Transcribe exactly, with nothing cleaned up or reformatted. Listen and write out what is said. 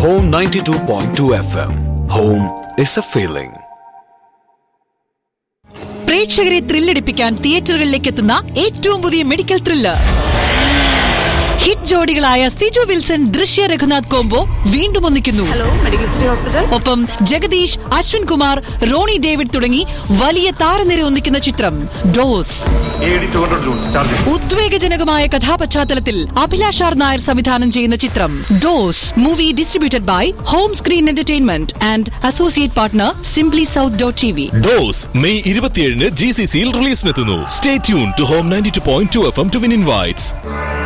Home ninety-two point two F M. Home is a feeling. പ്രേക്ഷകരെ ത്രില്ലടിപ്പിക്കാൻ തിയേറ്ററുകളിലേക്ക് എത്തുന്ന ഏറ്റവും പുതിയ medical thriller. Hit ജോഡികളായ Siju Wilson, ദൃശ്യ രഘുനാഥ് കോംബോ വീണ്ടും ഒന്നിക്കുന്നു. ഒപ്പം ജഗദീഷ്, അശ്വിൻ കുമാർ, റോണി ഡേവിഡ് തുടങ്ങി വലിയ താരനിര ഒന്നിക്കുന്ന ചിത്രം ഡോസ്. ഉദ്വേഗജനകമായ കഥാപശ്ചാത്തലത്തിൽ അഭിലാഷ് ആർ നായർ സംവിധാനം ചെയ്യുന്ന ചിത്രം dose. Movie distributed by whom screen entertainment and associate partner simply south dot T V. Dose May ഇരുപത്തിയേഴിന് ജി സി സിയിൽ റിലീസിനെത്തുന്നു. Stay tune to home ninety two point two F M to win invites.